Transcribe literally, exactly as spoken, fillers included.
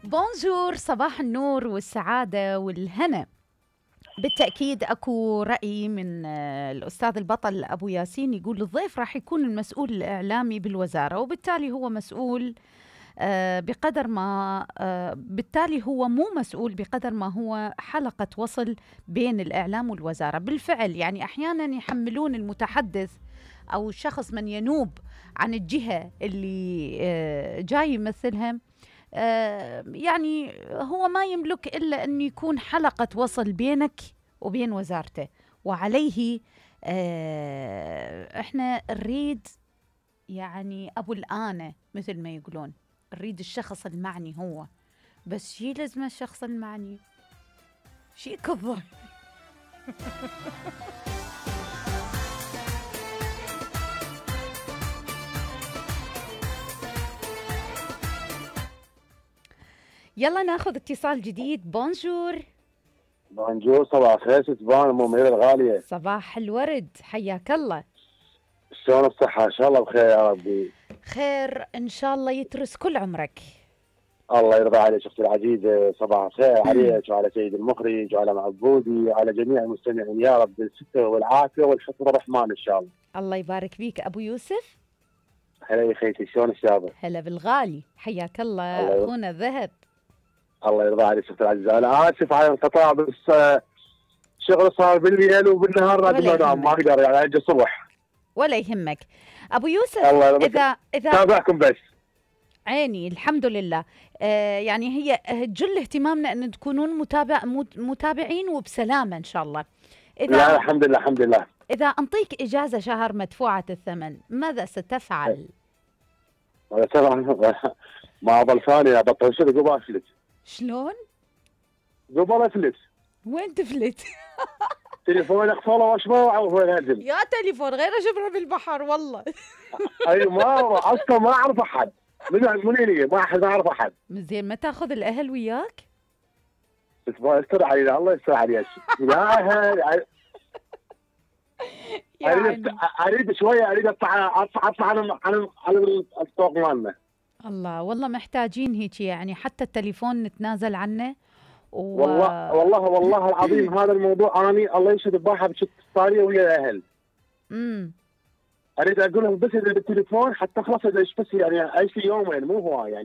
بونجور، صباح النور والسعادة والهنا. بالتأكيد أكو رأي من آه، الأستاذ البطل أبو ياسين، يقول الضيف راح يكون المسؤول الإعلامي بالوزارة، وبالتالي هو مسؤول آه، بقدر ما آه، بالتالي هو مو مسؤول بقدر ما هو حلقة وصل بين الإعلام والوزارة. بالفعل يعني أحيانا يحملون المتحدث أو الشخص من ينوب عن الجهة اللي آه، جاي يمثلها، آه، يعني هو ما يملك إلا أن يكون حلقة وصل بينك وبين وزارته، وعليه آه، احنا نريد يعني أبو الآنة مثل ما يقولون، نريد الشخص المعني هو بس. شي لازمة الشخص المعني؟ شي كبر. يلا ناخذ اتصال جديد. بونجور. بونجور، صباح الخير ستبان ام منير الغاليه. صباح الورد، حياك الله. شلون الصحه؟ ان شاء الله بخير يا ربي. خير ان شاء الله، يترس كل عمرك. الله يرضى عليك اختي العزيزه، صباح الخير عليك وعلى سيد المخرج وعلى معبودي وعلى جميع المستمعين، يا رب بالستر والعافيه والحفظ الرحمن ان شاء الله. الله يبارك فيك ابو يوسف. هلا يا خيتي، شلون الشابه؟ هلا بالغالي، حياك الله, الله اخونا الذهب. الله يرضى عليك اختي العزيزه، انا اسف على الانقطاع بس آه، شغل صار بالليل وبالنهار لازم انام، ما اقدر يعني اجي الصبح. ولا يهمك ابو يوسف. الله يرضى. اذا اذا تابعكم بس. عيني الحمد لله. آه يعني هي جل اهتمامنا ان تكونون متابع متابعين وبسلامه ان شاء الله. اذا لا الحمد لله الحمد لله. اذا انطيك اجازه شهر مدفوعه الثمن ماذا ستفعل؟ ما اظل ثاني ابطل شغل قبل افلت. شلون؟ قبل افلت. وين تفلت؟ تليفون اقفله واشبه وهو ينزل. يا تليفون غير شبره بالبحر والله. اي ما اصلا ما اعرف احد من منين، ما احد ما اعرف احد. زين ما تاخذ الاهل وياك؟ يستر علينا، الله يستر عليك. لا اريد اريد شويه، اريد اطلع اطلع اطلع على على على السوق مالنا. الله والله محتاجين هيك يعني، حتى التليفون نتنازل عنه. و... والله والله والله العظيم هذا الموضوع اني الله يشهد بباحه بشت صاريه ويا الاهل. امم اريد اقول لهم بس اذا بالتليفون حتى خلاص اذا بس يعني اي شيء يومين مو هواي يعني.